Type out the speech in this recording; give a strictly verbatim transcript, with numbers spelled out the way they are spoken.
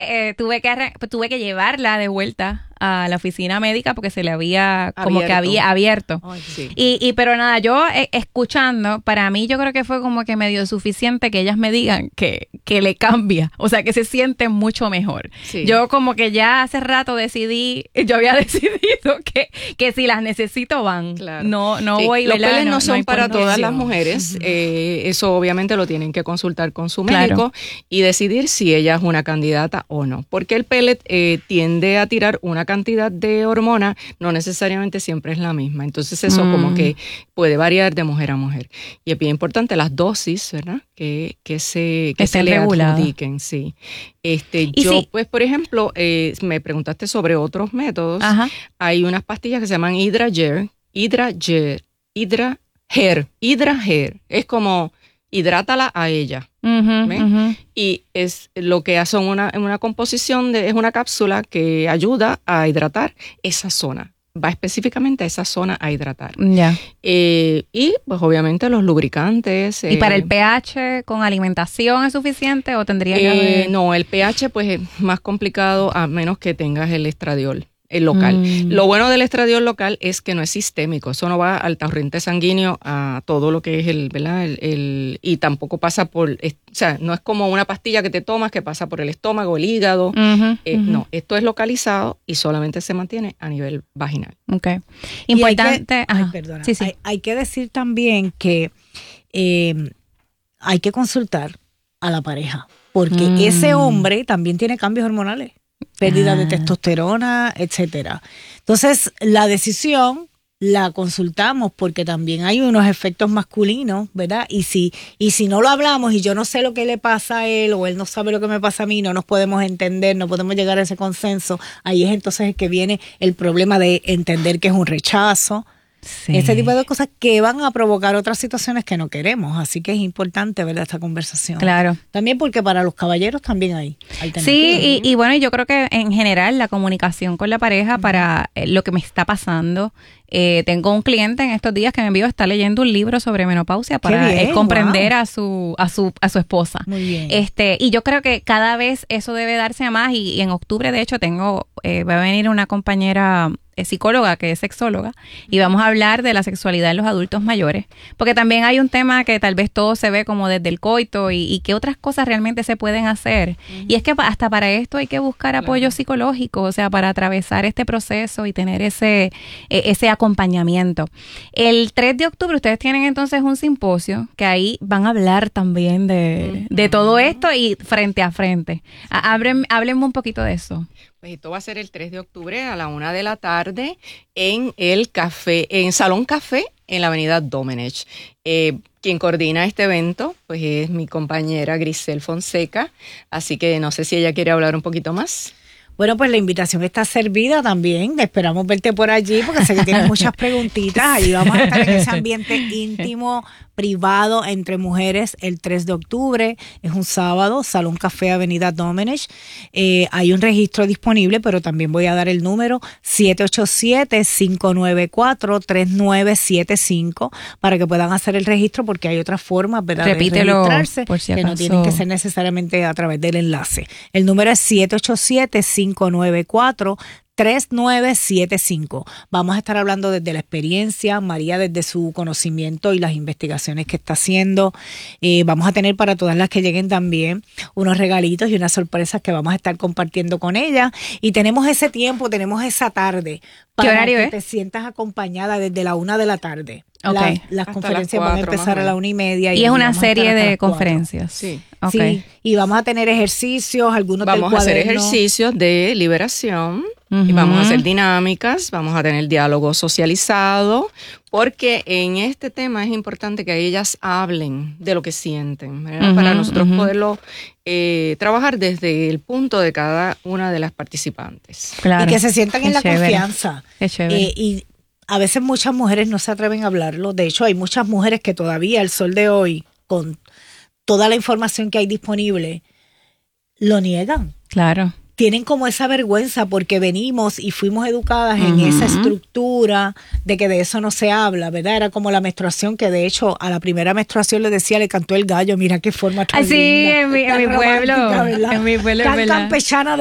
eh, tuve que arran- tuve que llevarla de vuelta a la oficina médica porque se le había como Abierto. que había abierto. Ay, Sí. Y, y pero nada, yo eh, escuchando, para mí yo creo que fue como que medio suficiente que ellas me digan que, que le cambia, o sea, que se siente mucho mejor. Sí. Yo como que ya hace rato decidí, yo había decidido que, que si las necesito van. Claro. No, no Sí, voy, los ¿verdad? peles no, son hay para por- todas las no. mujeres. Eh, eso obviamente lo tienen que consultar con su Claro. médico y decidir si ella es una candidata o no. Porque el pellet eh, tiende a tirar una cantidad de hormona, no necesariamente siempre es la misma. Entonces eso Mm. como que puede variar de mujer a mujer. Y es bien importante las dosis, ¿verdad? Que, que se, que Estén se le reguladas. adjudiquen, sí. Este, Y yo, sí. pues, por ejemplo, eh, me preguntaste sobre otros métodos. Ajá. Hay unas pastillas que se llaman Hydragel, Hydragel, Hydragel, Hydragel. Es como hidrátala a ella. Ujú, ¿Ven? ujú. Y es lo que hace una, una composición, de, es una cápsula que ayuda a hidratar esa zona. Va específicamente a esa zona a hidratar. Ya. Eh, y pues obviamente los lubricantes. ¿Y para eh, el pH con alimentación es suficiente o tendría que eh, haber? no, el pH pues es más complicado a menos que tengas el estradiol. El local. Mm. Lo bueno del estradiol local es que no es sistémico, eso no va al torrente sanguíneo a todo lo que es el, ¿verdad? El, el, y tampoco pasa por, es, o sea, no es como una pastilla que te tomas que pasa por el estómago, el hígado. Ujú, Eh, ujú. No, esto es localizado y solamente se mantiene a nivel vaginal. Okay. Y hay que- Importante. ay, ajá. perdona. Sí, sí. Hay, hay que decir también que eh, hay que consultar a la pareja, porque Mm. ese hombre también tiene cambios hormonales, pérdida de Ah. testosterona, etcétera. Entonces, la decisión la consultamos porque también hay unos efectos masculinos, ¿verdad? Y si y si no lo hablamos y yo no sé lo que le pasa a él o él no sabe lo que me pasa a mí, no nos podemos entender, no podemos llegar a ese consenso, ahí es entonces que viene el problema de entender que es un rechazo. Sí. Ese tipo de cosas que van a provocar otras situaciones que no queremos. Así que es importante, ¿verdad?, esta conversación. Claro. También porque para los caballeros también hay alternativas. Sí, y, y bueno, yo creo que en general la comunicación con la pareja para eh, lo que me está pasando. Eh, tengo un cliente en estos días que me envió, está leyendo un libro sobre menopausia para bien, eh, comprender wow. a su a su a su esposa. Muy bien. Este, y yo creo que cada vez eso debe darse a más y, y en octubre de hecho tengo eh, va a venir una compañera eh, psicóloga que es sexóloga y vamos a hablar de la sexualidad en los adultos mayores, porque también hay un tema que tal vez todo se ve como desde el coito y, y qué otras cosas realmente se pueden hacer. Uh-huh. Y es que hasta para esto hay que buscar Claro. apoyo psicológico, o sea, para atravesar este proceso y tener ese eh, ese acompañamiento. El tres de octubre ustedes tienen entonces un simposio que ahí van a hablar también de, uh-huh. de todo esto y frente a frente. Háblenme, háblenme un poquito de eso. Pues esto va a ser el tres de octubre a la una de la tarde en el café, en Salón Café, en la avenida Domenech. Eh, quien coordina este evento, pues es mi compañera Grisel Fonseca, así que no sé si ella quiere hablar un poquito más. Bueno, pues la invitación está servida también. Esperamos verte por allí porque sé que tienes muchas preguntitas. Ahí vamos a estar en ese ambiente íntimo, privado, entre mujeres, el tres de octubre. Es un sábado, Salón Café, Avenida Domenech. Eh, hay un registro disponible, pero también voy a dar el número siete ocho siete, cinco nueve cuatro, tres nueve siete cinco para que puedan hacer el registro porque hay otras formas, ¿verdad?, Repítelo, de registrarse por si que no acaso. tienen que ser necesariamente a través del enlace. El número es siete ocho siete, cinco nueve cuatro, tres nueve siete cinco. Vamos a estar hablando desde la experiencia, María desde su conocimiento y las investigaciones que está haciendo. Eh, vamos a tener para todas las que lleguen también unos regalitos y unas sorpresas que vamos a estar compartiendo con ella. Y tenemos ese tiempo, tenemos esa tarde para ¿Qué horario que es? te sientas acompañada desde la una de la tarde. Ok. La- las Hasta conferencias las van a cuatro, empezar más o a la menos. una y media. Y es ahí una vamos a estar serie hasta de las cuatro. conferencias. Sí. Okay. Sí, y vamos a tener ejercicios, algunos Vamos del a hacer cuaderno. ejercicios de liberación Uh-huh. y vamos a hacer dinámicas, vamos a tener diálogo socializado, porque en este tema es importante que ellas hablen de lo que sienten, ¿verdad? Uh-huh, Para nosotros uh-huh. poderlo eh, trabajar desde el punto de cada una de las participantes. Claro. Y que se sientan Qué en la chévere. confianza. Qué chévere. Eh, y a veces muchas mujeres no se atreven a hablarlo. De hecho, hay muchas mujeres que todavía, al sol de hoy, con toda la información que hay disponible, lo niegan. Claro. Tienen como esa vergüenza porque venimos y fuimos educadas en Ujú. esa estructura de que de eso no se habla, ¿verdad? Era como la menstruación, que de hecho a la primera menstruación le decía, le cantó el gallo, mira qué forma tan Ay, sí, linda, en mi, en tan mi pueblo, romántica, ¿verdad? en mi pueblo, es Tan verdad. campechana